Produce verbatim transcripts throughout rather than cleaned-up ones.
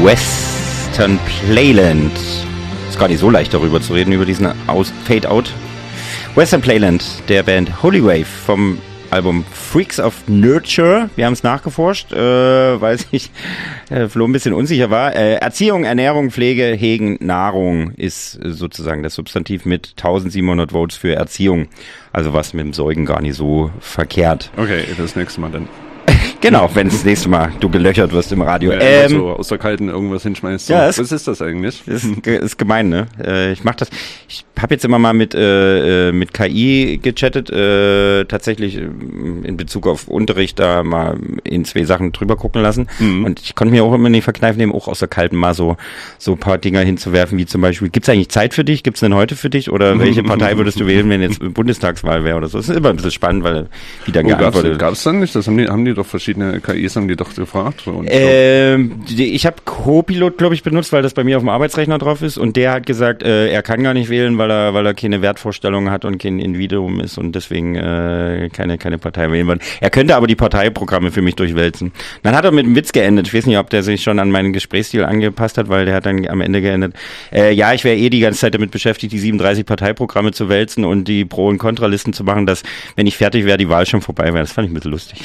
Western Playland. Ist gar nicht so leicht darüber zu reden, über diesen Aus- Fade-Out. Western Playland, der Band Holy Wave vom Album Freaks of Nurture. Wir haben es nachgeforscht, äh, weil sich äh, Flo ein bisschen unsicher war. Äh, Erziehung, Ernährung, Pflege, Hegen, Nahrung ist äh, sozusagen das Substantiv mit eintausendsiebenhundert Votes für Erziehung. Also was mit dem Säugen gar nicht so verkehrt. Okay, das nächste Mal dann. Genau, wenn das nächste Mal du gelöchert wirst im Radio. Ja, ähm, so aus der Kalten irgendwas hinschmeißt. So. Ja, das, was ist das eigentlich? Das ist, ist gemein, ne? Äh, ich mach das. Ich habe jetzt immer mal mit äh, mit K I gechattet, äh, tatsächlich in Bezug auf Unterricht da mal in zwei Sachen drüber gucken lassen. Mhm. Und ich konnte mir auch immer nicht verkneifen, eben auch aus der Kalten mal so so ein paar Dinger hinzuwerfen, wie zum Beispiel: Gibt's eigentlich Zeit für dich? Gibt's denn heute für dich? Oder welche Partei würdest du wählen, wenn jetzt Bundestagswahl wäre oder so? Das ist immer ein bisschen spannend, weil wie dann oh, geantwortet. Gab's, gab's dann nicht? Das haben die haben die doch verschiedene K Is haben die doch gefragt. Und ähm, die, ich habe Copilot, glaube ich, benutzt, weil das bei mir auf dem Arbeitsrechner drauf ist, und der hat gesagt, äh, er kann gar nicht wählen, weil er weil er keine Wertvorstellung hat und kein Individuum ist und deswegen äh, keine keine Partei wählen wird. Er könnte aber die Parteiprogramme für mich durchwälzen. Dann hat er mit einem Witz geendet. Ich weiß nicht, ob der sich schon an meinen Gesprächsstil angepasst hat, weil der hat dann am Ende geendet. Äh, ja, ich wäre eh die ganze Zeit damit beschäftigt, die siebenunddreißig Parteiprogramme zu wälzen und die Pro- und Kontralisten zu machen, dass, wenn ich fertig wäre, die Wahl schon vorbei wäre. Das fand ich ein bisschen lustig.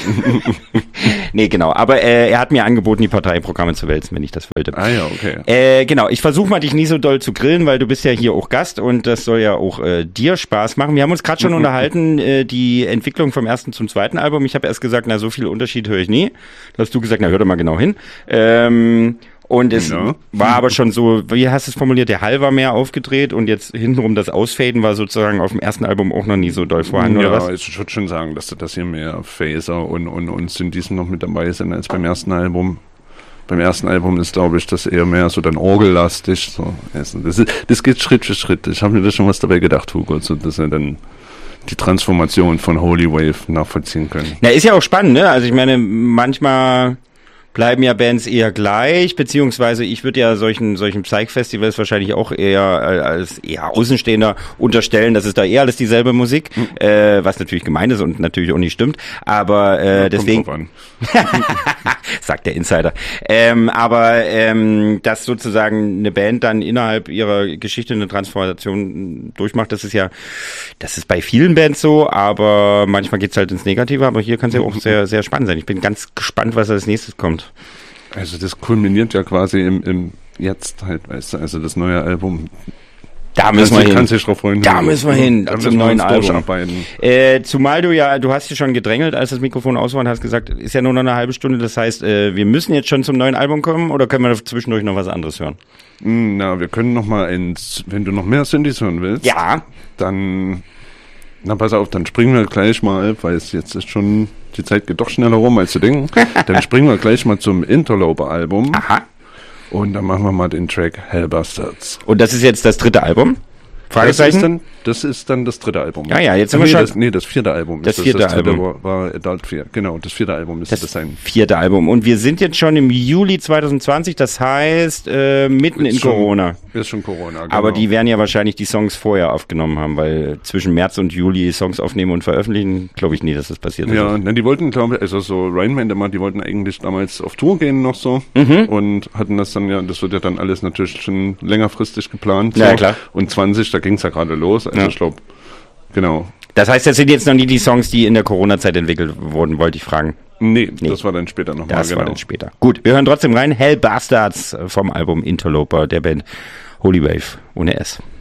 Nee, genau. Aber äh, er hat mir angeboten, die Parteiprogramme zu wälzen, wenn ich das wollte. Ah ja, okay. Äh, genau, ich versuche mal, dich nie so doll zu grillen, weil du bist ja hier auch Gast und das soll ja auch äh, dir Spaß machen. Wir haben uns gerade schon unterhalten, äh, die Entwicklung vom ersten zum zweiten Album. Ich habe erst gesagt, na, so viel Unterschied höre ich nie. Da hast du gesagt, na, hör doch mal genau hin. Ähm, und es ja. war aber schon so, wie hast du es formuliert, der Hall war mehr aufgedreht und jetzt hintenrum das Ausfaden war sozusagen auf dem ersten Album auch noch nie so doll vorhanden, ja, oder was? Ja, ich würde schon sagen, dass das hier mehr Phaser und, und, und Synthes noch mit dabei sind als beim ersten Album. Beim ersten Album ist, glaube ich, das eher mehr so dann orgellastig. So. Das, ist, das geht Schritt für Schritt. Ich habe mir da schon was dabei gedacht, Hugo, so, dass wir dann die Transformation von Holy Wave nachvollziehen können. Na, ist ja auch spannend, ne? Also ich meine, manchmal bleiben ja Bands eher gleich, beziehungsweise ich würde ja solchen solchen Psych-Festivals wahrscheinlich auch eher als eher Außenstehender unterstellen, das ist da eher alles dieselbe Musik, mhm. äh, was natürlich gemein ist und natürlich auch nicht stimmt, aber äh, ja, deswegen sagt der Insider. Ähm, aber ähm, dass sozusagen eine Band dann innerhalb ihrer Geschichte eine Transformation durchmacht, das ist ja, das ist bei vielen Bands so, aber manchmal geht's halt ins Negative, aber hier kann es ja auch sehr sehr spannend sein. Ich bin ganz gespannt, was als nächstes kommt. Also das kulminiert ja quasi im, im Jetzt halt, weißt du, also das neue Album. Da müssen wir hin. Kannst dich drauf freuen. Da müssen wir hin, da zum neuen Album. Äh, zumal du ja, du hast ja schon gedrängelt, als das Mikrofon aus war und hast gesagt, ist ja nur noch eine halbe Stunde, das heißt, äh, wir müssen jetzt schon zum neuen Album kommen oder können wir zwischendurch noch was anderes hören? Na, wir können noch mal ins, wenn du noch mehr Synthes hören willst. Ja. Dann, na pass auf, dann springen wir gleich mal, weil es jetzt ist schon, die Zeit geht doch schneller rum, als du denkst. Dann springen wir gleich mal zum Interloper-Album. Aha. Und dann machen wir mal den Track Hellbastards. Und das ist jetzt das dritte Album? Fragezeichen? Das ist dann das, ist dann das dritte Album. Ja, ja, jetzt sind nee, wir schon. Das, nee, das vierte Album. Das ist vierte das, das Album. War, war Adult vier. Genau, das vierte Album müsste das, das sein. Vierte Album. Und wir sind jetzt schon im Juli zwanzig zwanzig, das heißt äh, mitten ist in schon, Corona. Ist schon Corona, genau. Aber die werden ja wahrscheinlich die Songs vorher aufgenommen haben, weil zwischen März und Juli Songs aufnehmen und veröffentlichen, glaube ich nie, dass das passiert ist. Ja, ne, die wollten, glaube ich, also so Rainman, die wollten eigentlich damals auf Tour gehen noch so mhm. und hatten das dann ja, das wird ja dann alles natürlich schon längerfristig geplant. So. Ja, klar. Und zwanzig, da ging es ja gerade los, also ja. ich glaube, genau. Das heißt, das sind jetzt noch nie die Songs, die in der Corona-Zeit entwickelt wurden, wollte ich fragen. Nee, nee, das war dann später nochmal. Das genau. war dann später. Gut, wir hören trotzdem rein. Hellbastards vom Album Interloper der Band Holy Wave ohne S.